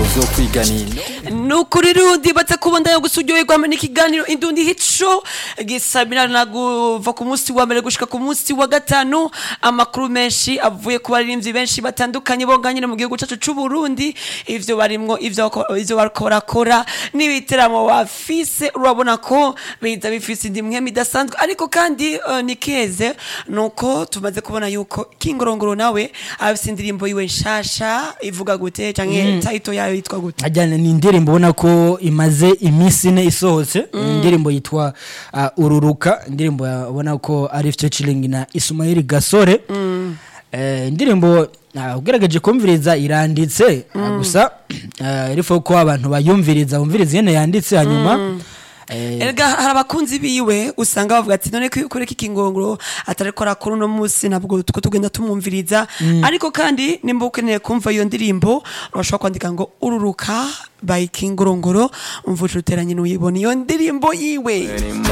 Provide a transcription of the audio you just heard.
uzokwiganira nukuri rundi baza kubonda yo gusujyoherwa n'ikiganiro indundi hico gisabirana kuva ku munsi wa mbere gushika ku munsi wa gatanu amakuru menshi avuye ku baririmbyi benshi batandukanye bonganye mu gihugu cyacu c'u Burundi ivyo barimwo ivyo barakora n'ibiteramo bafise urabona ko biza bifise indimwe midasanzwe ariko kandi nikeze nuko tumaze kubona yuko Kingorongoro nawe afise indirimbo yiwe nshasha ivuga gute canke title yayo yitwa gute ajyana ni indirimbo ubona ko imaze iminsi ine isohotse indirimbo yitwa ururuka indirimbo ubona ko ari featuring na Ismail Gasore indirimbo ugerageje kumviriza iranditse gusa irifo ko abantu bayumviriza bumviriza yene yanditse hanyuma Erega harabakunzi biwe usanga bavuga ati none kuri Kingorongoro atariko rakora no musi nabwo tuko tugenda tumwumviriza ariko kandi nimba ukeneye kumva iyo ndirimbo urashobora kwandika ngo ururuka by Kingorongoro umvuje uteranye n'uyibona iyo ndirimbo yiwe